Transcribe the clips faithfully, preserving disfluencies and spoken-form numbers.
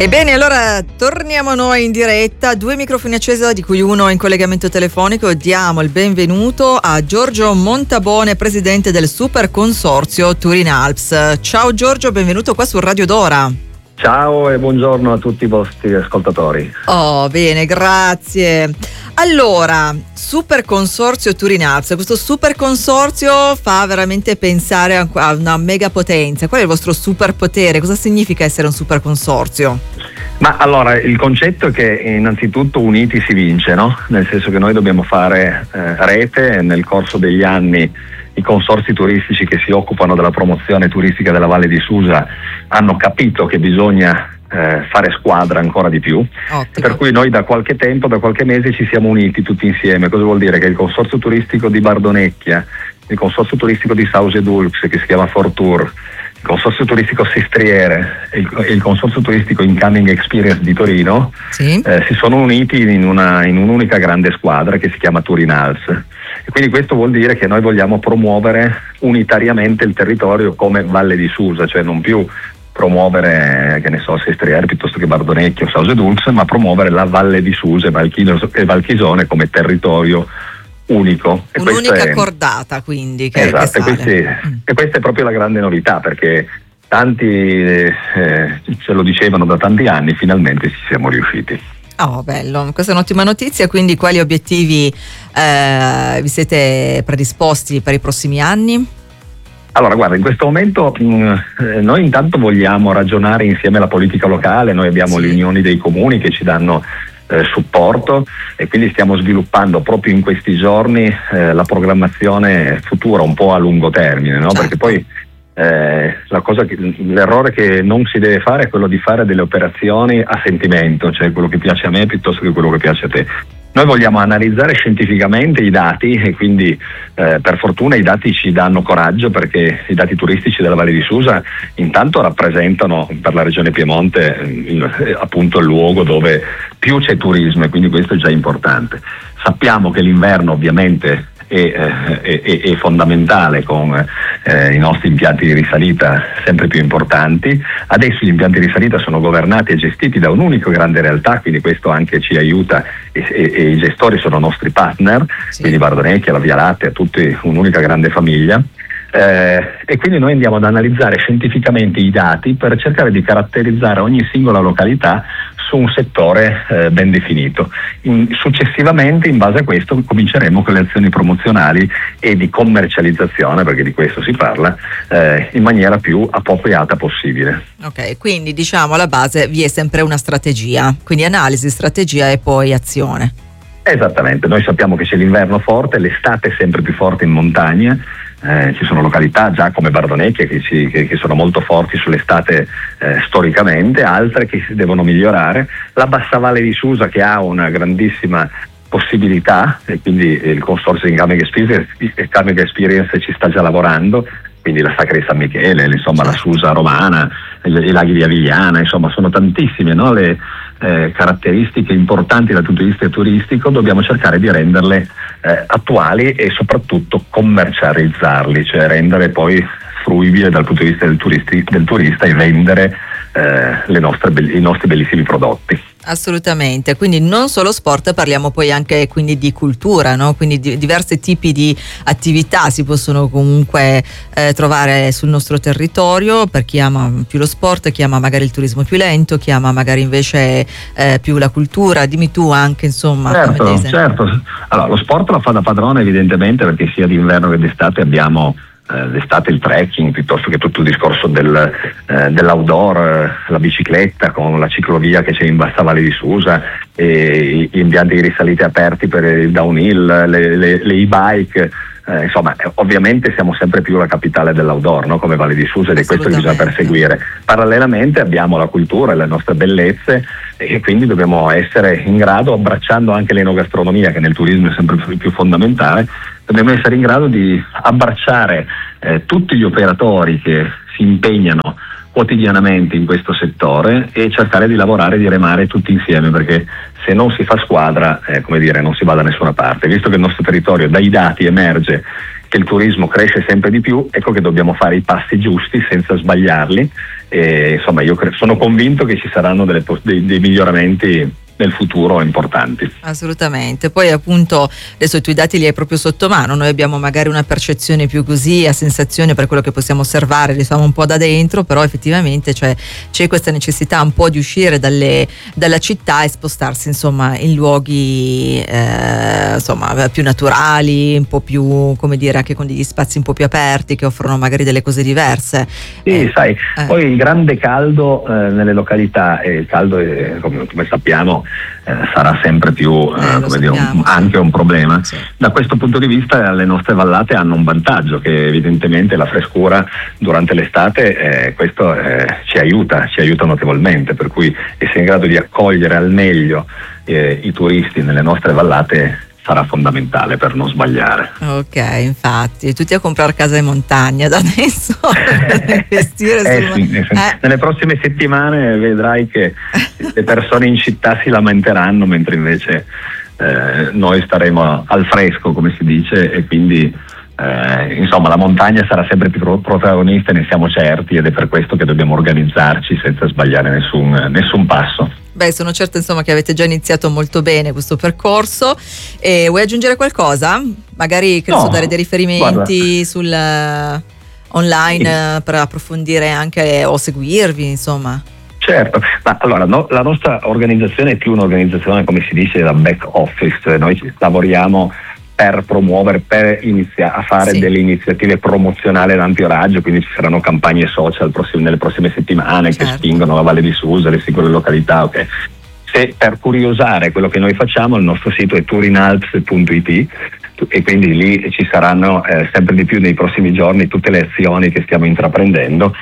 Ebbene, allora torniamo noi in diretta, due microfoni accesi di cui uno in collegamento telefonico. Diamo il benvenuto a Giorgio Montabone, presidente del Super Consorzio Turin-Alps. Ciao Giorgio, benvenuto qua su Radio Dora. Ciao e buongiorno a tutti i vostri ascoltatori. Oh, bene, grazie. Allora, Super Consorzio Turin-Alps, questo Super Consorzio fa veramente pensare a una mega potenza. Qual è il vostro superpotere? Cosa significa essere un Super Consorzio? Ma allora, il concetto è che innanzitutto uniti si vince, no? Nel senso che noi dobbiamo fare eh, rete e nel corso degli anni i consorzi turistici che si occupano della promozione turistica della Valle di Susa hanno capito che bisogna eh, fare squadra ancora di più. Ottimo. Per cui noi da qualche tempo, da qualche mese ci siamo uniti tutti insieme. Cosa vuol dire? Che il consorzio turistico di Bardonecchia, il consorzio turistico di Sauge Dulx, che si chiama Fortour, il consorzio turistico Sestriere e il, il consorzio turistico Incoming Experience di Torino, sì. eh, si sono uniti in, una, in un'unica grande squadra che si chiama Turin-Alps. E quindi questo vuol dire che noi vogliamo promuovere unitariamente il territorio come Valle di Susa, cioè non più promuovere, che ne so, Sestriere piuttosto che Bardonecchia o Sauge Dulx, ma promuovere la Valle di Susa e Valchisone come territorio unico. E Un'unica è, cordata, quindi, che, esatto, che e, questi, mm. e questa è proprio la grande novità, perché tanti eh, ce lo dicevano da tanti anni, finalmente ci siamo riusciti. Oh, bello, questa è un'ottima notizia. Quindi quali obiettivi eh, vi siete predisposti per i prossimi anni? Allora, guarda, in questo momento mh, noi intanto vogliamo ragionare insieme alla politica locale. Noi abbiamo sì. le unioni dei comuni che ci danno eh, supporto, e quindi stiamo sviluppando proprio in questi giorni eh, la programmazione futura un po' a lungo termine, no? Certo. Perché poi Eh, la cosa che, l'errore che non si deve fare è quello di fare delle operazioni a sentimento, cioè quello che piace a me piuttosto che quello che piace a te. Noi vogliamo analizzare scientificamente i dati, e quindi eh, per fortuna i dati ci danno coraggio, perché i dati turistici della Valle di Susa intanto rappresentano per la regione Piemonte eh, appunto il luogo dove più c'è turismo, e quindi questo è già importante. Sappiamo che l'inverno ovviamente È, è, è, è fondamentale, con eh, i nostri impianti di risalita sempre più importanti. Adesso gli impianti di risalita sono governati e gestiti da un unico grande realtà, quindi questo anche ci aiuta, e, e, e i gestori sono nostri partner, sì. quindi Bardonecchia, la Via Lattea, tutti un'unica grande famiglia. Eh, e quindi noi andiamo ad analizzare scientificamente i dati per cercare di caratterizzare ogni singola località su un settore eh, ben definito. In, successivamente, in base a questo, cominceremo con le azioni promozionali e di commercializzazione, perché di questo si parla, eh, in maniera più appropriata possibile. Ok, quindi diciamo alla base vi è sempre una strategia, quindi analisi, strategia e poi azione. Esattamente, noi sappiamo che c'è l'inverno forte, l'estate è sempre più forte in montagna. Eh, ci sono località già come Bardonecchia che, ci, che, che sono molto forti sull'estate eh, storicamente, altre che si devono migliorare. La Bassa Valle di Susa, che ha una grandissima possibilità, e quindi il consorzio di Incoming Experience, Incoming Experience ci sta già lavorando, quindi la Sacra di San Michele, insomma la Susa romana, i laghi di Avigliana, insomma sono tantissime, no, le eh, caratteristiche importanti dal punto di vista turistico. Dobbiamo cercare di renderle eh, attuali e soprattutto commercializzarli, cioè rendere poi fruibile dal punto di vista del, turisti, del turista e vendere eh, le nostre, i nostri bellissimi prodotti. Assolutamente, quindi non solo sport, parliamo poi anche quindi di cultura, no? Quindi di diversi tipi di attività si possono comunque eh, trovare sul nostro territorio, per chi ama più lo sport, chi ama magari il turismo più lento, chi ama magari invece eh, più la cultura. Dimmi tu anche, insomma. Certo, come certo. Allora, lo sport lo fa da padrone evidentemente, perché sia d'inverno che d'estate abbiamo l'estate il trekking, piuttosto che tutto il discorso del, eh, dell'outdoor, eh, la bicicletta con la ciclovia che c'è in Bassa Valle di Susa, e gli impianti di risalite aperti per il downhill, le, le, le e-bike, eh, insomma ovviamente siamo sempre più la capitale dell'outdoor, no? Come Valle di Susa, ed è questo che bisogna perseguire. Parallelamente abbiamo la cultura e le nostre bellezze, e quindi dobbiamo essere in grado, abbracciando anche l'enogastronomia, che nel turismo è sempre più, più fondamentale, dobbiamo essere in grado di abbracciare eh, tutti gli operatori che si impegnano quotidianamente in questo settore e cercare di lavorare e di remare tutti insieme, perché se non si fa squadra, eh, come dire, non si va da nessuna parte. Visto che il nostro territorio dai dati emerge che il turismo cresce sempre di più, ecco che dobbiamo fare i passi giusti senza sbagliarli e, insomma, io cre- sono convinto che ci saranno delle pos- dei, dei miglioramenti nel futuro importanti. Assolutamente. Poi appunto adesso i tuoi dati li hai proprio sotto mano, noi abbiamo magari una percezione più così a sensazione per quello che possiamo osservare, diciamo un po' da dentro, però effettivamente cioè, c'è questa necessità un po' di uscire dalle, dalla città e spostarsi insomma in luoghi eh, insomma più naturali, un po' più, come dire, anche con degli spazi un po' più aperti che offrono magari delle cose diverse. Sì, eh, sai, eh. poi il grande caldo eh, nelle località, e il caldo è, come, come sappiamo Eh, sarà sempre più eh, eh, come dire, un, sì. anche un problema. Sì. Da questo punto di vista le nostre vallate hanno un vantaggio, che evidentemente la frescura durante l'estate eh, questo eh, ci aiuta, ci aiuta notevolmente, per cui essere in grado di accogliere al meglio eh, i turisti nelle nostre vallate sarà fondamentale per non sbagliare. Ok, infatti, tutti a comprare casa in montagna da adesso. investire eh, su... sì, eh. Nelle prossime settimane vedrai che le persone in città si lamenteranno, mentre invece eh, noi staremo al fresco, come si dice, e quindi eh, insomma la montagna sarà sempre più protagonista, ne siamo certi, ed è per questo che dobbiamo organizzarci senza sbagliare nessun, nessun passo. Beh, sono certa insomma che avete già iniziato molto bene questo percorso. E vuoi aggiungere qualcosa? Magari che no, so, dare dei riferimenti guarda. sul uh, online sì. per approfondire anche o seguirvi, insomma. Certo, ma allora no, la nostra organizzazione è più un'organizzazione, come si dice, da back office. Noi lavoriamo per promuovere, per iniziare a fare sì. delle iniziative promozionali ad ampio raggio, quindi ci saranno campagne social prossime, nelle prossime settimane certo. che spingono la Valle di Susa, le singole località. Okay. Se per curiosare quello che noi facciamo, il nostro sito è tourinalps punto it e quindi lì ci saranno eh, sempre di più nei prossimi giorni tutte le azioni che stiamo intraprendendo,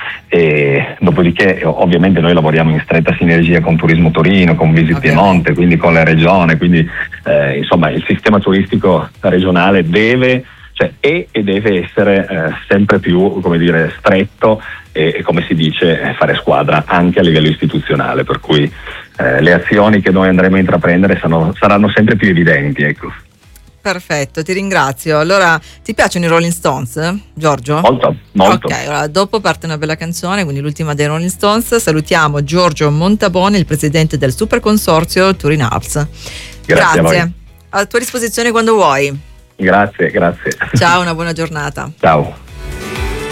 e dopodiché ovviamente noi lavoriamo in stretta sinergia con Turismo Torino, con Visit okay. Piemonte, quindi con la regione, quindi eh, insomma il sistema turistico regionale deve cioè, è e deve essere eh, sempre più, come dire, stretto e, e come si dice fare squadra anche a livello istituzionale, per cui eh, le azioni che noi andremo a intraprendere saranno, saranno sempre più evidenti, ecco. Perfetto, ti ringrazio. Allora, ti piacciono i Rolling Stones, Giorgio? Molto, molto. Ok, allora dopo parte una bella canzone, quindi l'ultima dei Rolling Stones. Salutiamo Giorgio Montabone, il presidente del Super Consorzio Tourinalps. Grazie. Grazie. A, a tua disposizione quando vuoi. Grazie, grazie. Ciao, una buona giornata. Ciao.